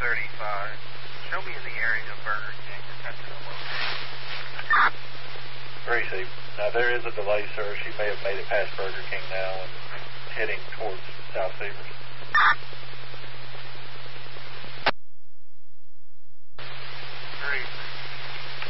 Show me in the area of Burger King or touching a location. Gracie, now there is a delay, sir. She may have made it past Burger King now and heading towards South Severs.